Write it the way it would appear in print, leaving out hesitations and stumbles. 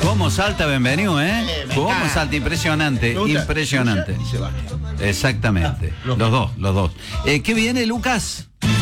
¿Cómo salta Benvenu, ¿Cómo encanta. salta? Impresionante, impresionante. Y se va. Exactamente. Los dos. ¿Qué viene, Lucas?